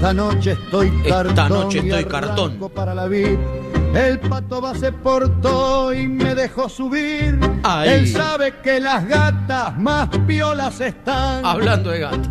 Esta noche estoy cartón. Para la vid. El pato va se portó y me dejó subir. Ay. Él sabe que las gatas más piolas están. Hablando de gato.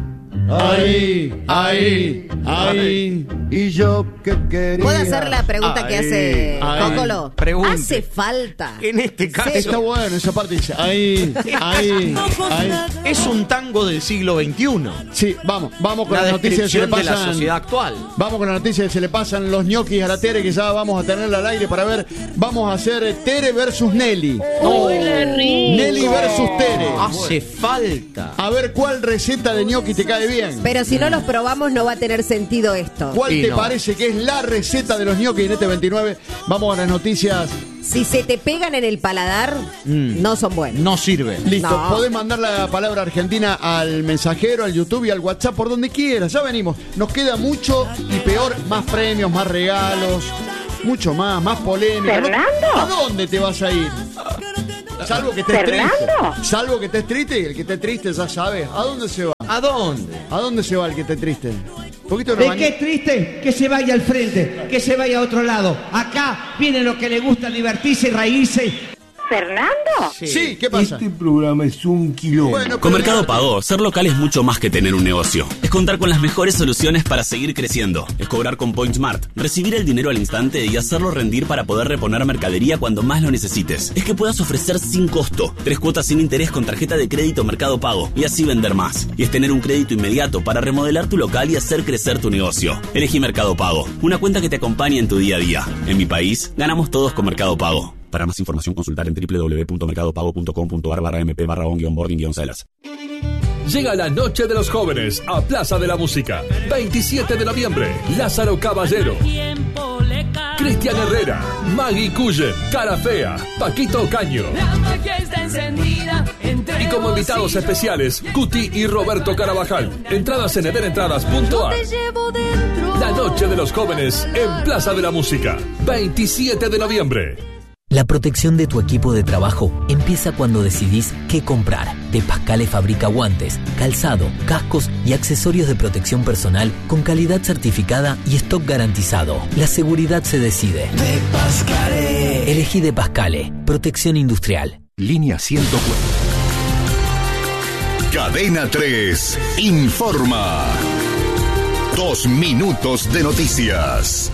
Ay. Y yo que quería. ¿Puedo hacer la pregunta que hace Cocolo? Pregunte. ¿Hace falta? En este caso. Está bueno, esa parte dice. Ay. Es un tango del siglo XXI. Sí, vamos con la las noticias que se le descripción de pasan. la sociedad actual. Vamos con las noticias que se le pasan los ñoquis a la Tere, que ya vamos a tenerla al aire para ver. Vamos a hacer Tere versus Nelly. Nelly versus Tere. Hace falta. A ver cuál receta de ñoqui te cae bien. Pero si no los probamos no va a tener sentido esto. ¿Cuál te parece que es la receta de los ñoquis en este 29? Vamos a las noticias. Si se te pegan en el paladar, no son buenos. No sirve. Listo, No. podés mandar la palabra argentina al mensajero, al YouTube y al WhatsApp, por donde quieras. Ya venimos. Nos queda mucho y peor, más premios, más regalos, mucho más polémica. ¿Fernando? ¿A dónde te vas a ir? Salvo que estés ¿Fernando? triste. Salvo que estés triste, y el que esté triste ya sabe. ¿A dónde se va? ¿A dónde? ¿A dónde se va el que esté triste? Poquito ¿De qué triste? Que se vaya al frente, que se vaya a otro lado. Acá viene lo que le gusta, divertirse y reírse. ¿Fernando? Sí, ¿qué pasa? Este programa es un quilombo. Bueno, Con pero- Mercado Pago, ser local es mucho más que tener un negocio. Es contar con las mejores soluciones para seguir creciendo. Es cobrar con PointSmart, recibir el dinero al instante y hacerlo rendir para poder reponer mercadería cuando más lo necesites. Es que puedas ofrecer sin costo 3 cuotas sin interés con tarjeta de crédito Mercado Pago y así vender más. Y es tener un crédito inmediato para remodelar tu local y hacer crecer tu negocio. Elegí Mercado Pago, una cuenta que te acompañe en tu día a día. En mi país, ganamos todos con Mercado Pago. Para más información consultar en www.mercadopago.com.ar/on-boarding-celas. Llega la Noche de los Jóvenes a Plaza de la Música. 27 de noviembre, Lázaro Caballero, Cristian Herrera, Maggie Cullen, Cara Fea, Paquito Caño. Y como invitados especiales, Cuti y Roberto Carabajal. Entradas en edenentradas.ar. La Noche de los Jóvenes en Plaza de la Música. 27 de noviembre. La protección de tu equipo de trabajo empieza cuando decidís qué comprar. De Pascale fabrica guantes, calzado, cascos y accesorios de protección personal con calidad certificada y stock garantizado. La seguridad se decide. De Pascale. Elegí De Pascale. Protección industrial. Línea 104. Cadena 3 informa. 2 minutos de noticias.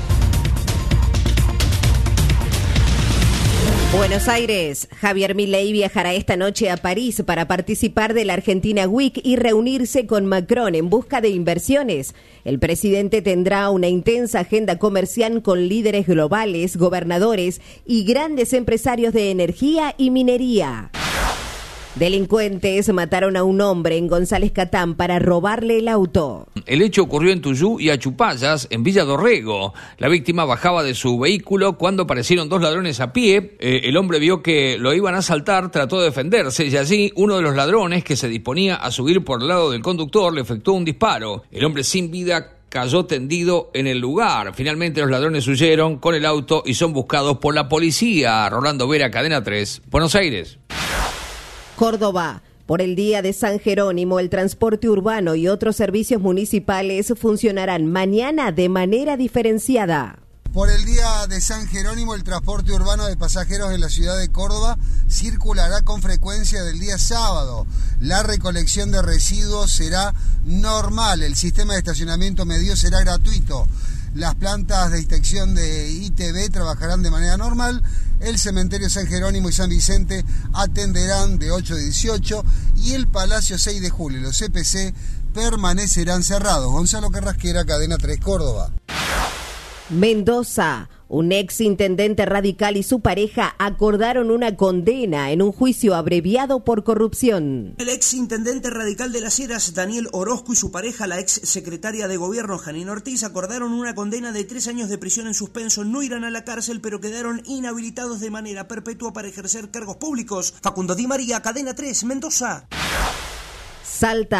Buenos Aires. Javier Milei viajará esta noche a París para participar de la Argentina Week y reunirse con Macron en busca de inversiones. El presidente tendrá una intensa agenda comercial con líderes globales, gobernadores y grandes empresarios de energía y minería. Delincuentes mataron a un hombre en González Catán para robarle el auto. El hecho ocurrió en Tuyú y Achupallas, en Villa Dorrego. La víctima bajaba de su vehículo cuando aparecieron 2 ladrones a pie. El hombre vio que lo iban a asaltar, trató de defenderse y allí uno de los ladrones, que se disponía a subir por el lado del conductor, le efectuó un disparo. El hombre sin vida cayó tendido en el lugar. Finalmente los ladrones huyeron con el auto y son buscados por la policía. Rolando Vera, Cadena 3, Buenos Aires. Córdoba. Por el Día de San Jerónimo, el transporte urbano y otros servicios municipales funcionarán mañana de manera diferenciada. Por el Día de San Jerónimo, el transporte urbano de pasajeros en la ciudad de Córdoba circulará con frecuencia del día sábado. La recolección de residuos será normal. El sistema de estacionamiento medido será gratuito. Las plantas de inspección de ITV trabajarán de manera normal. El cementerio San Jerónimo y San Vicente atenderán de 8 a 18 y el Palacio 6 de Julio y los CPC permanecerán cerrados. Gonzalo Carrasquera, Cadena 3, Córdoba. Mendoza. Un ex intendente radical y su pareja acordaron una condena en un juicio abreviado por corrupción. El ex intendente radical de Las Heras, Daniel Orozco, y su pareja, la ex secretaria de gobierno, Janine Ortiz, acordaron una condena de 3 años de prisión en suspenso. No irán a la cárcel, pero quedaron inhabilitados de manera perpetua para ejercer cargos públicos. Facundo Di María, Cadena 3, Mendoza. Salta.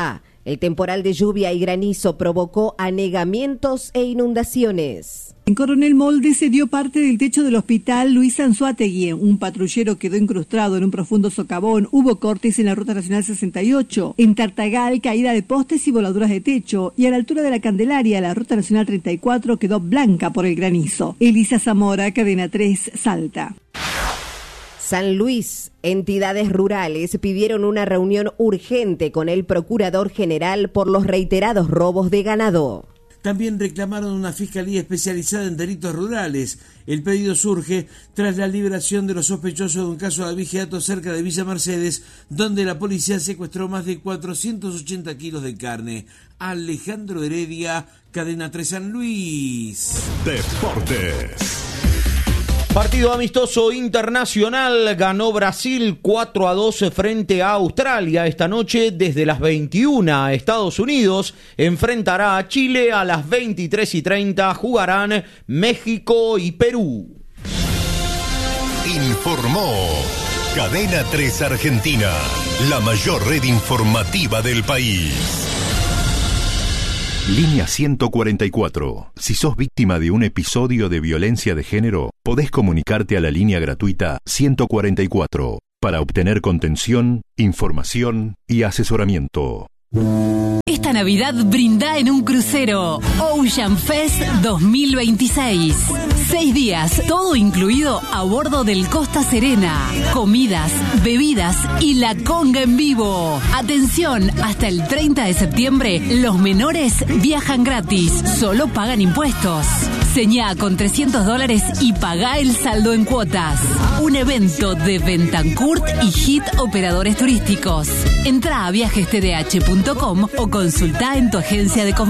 El temporal de lluvia y granizo provocó anegamientos e inundaciones. En Coronel Molde se dio parte del techo del hospital Luis Anzoátegui. Un patrullero quedó incrustado en un profundo socavón. Hubo cortes en la Ruta Nacional 68. En Tartagal, caída de postes y voladuras de techo. Y a la altura de la Candelaria, la Ruta Nacional 34 quedó blanca por el granizo. Elisa Zamora, Cadena 3, Salta. San Luis, entidades rurales pidieron una reunión urgente con el Procurador General por los reiterados robos de ganado. También reclamaron una fiscalía especializada en delitos rurales. El pedido surge tras la liberación de los sospechosos de un caso de abigeato cerca de Villa Mercedes, donde la policía secuestró más de 480 kilos de carne. Alejandro Heredia, Cadena 3 San Luis. Deportes. Partido amistoso internacional, ganó Brasil 4-2 frente a Australia. Esta noche desde las 21 Estados Unidos enfrentará a Chile, a las 23:30 jugarán México y Perú. Informó Cadena 3 Argentina, la mayor red informativa del país. Línea 144. Si sos víctima de un episodio de violencia de género, podés comunicarte a la línea gratuita 144 para obtener contención, información y asesoramiento. Esta Navidad brinda en un crucero Ocean Fest 2026. 6 días, todo incluido a bordo del Costa Serena. Comidas, bebidas y la conga en vivo. Atención, hasta el 30 de septiembre los menores viajan gratis, solo pagan impuestos. Señá con $300 y pagá el saldo en cuotas. Un evento de Bentancourt y Hit Operadores Turísticos. Entrá a viajestdh.com o consultá en tu agencia de